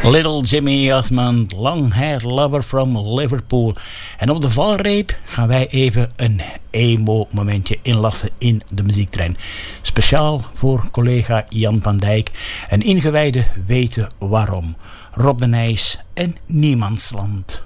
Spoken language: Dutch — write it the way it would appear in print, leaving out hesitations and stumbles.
Little Jimmy Osmond, long hair lover from Liverpool. En op de valreep gaan wij even een emo momentje inlassen in de muziektrein. Speciaal voor collega Jan van Dijk. En ingewijden weten waarom. Rob de Nijs en Niemandsland.